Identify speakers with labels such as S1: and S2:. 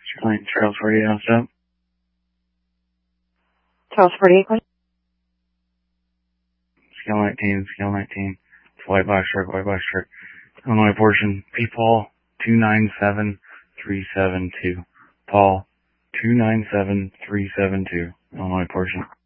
S1: Charles 48 on step.
S2: Charles 48, question.
S1: Scale 19, scale 19. It's white box truck, white box truck. Illinois portion, P-Paul 297372. Paul 297372. Illinois portion.